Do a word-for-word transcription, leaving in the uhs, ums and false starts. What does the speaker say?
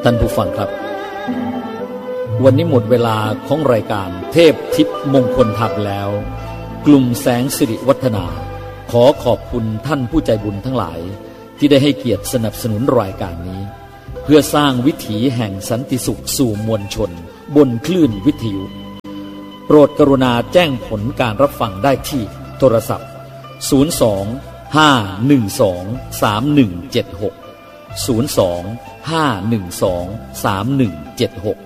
ท่านผู้ฟังครับวันนี้หมดเวลาของรายการเทพทิพย์มงคลธรรมแล้วกลุ่มแสงสิริวัฒนาขอขอบคุณท่านผู้ใจบุญทั้งหลายที่ได้ให้เกียรติสนับสนุนรายการนี้เพื่อสร้างวิถีแห่งสันติสุขสู่มวลชนบนคลื่นวิทยุโปรดกรุณาแจ้งผลการรับฟังได้ที่โทรศัพท์ศูนย์ สอง ห้า หนึ่ง สอง สาม หนึ่ง เจ็ด หก ศูนย์ สอง ห้า หนึ่ง สอง สาม หนึ่ง เจ็ด หก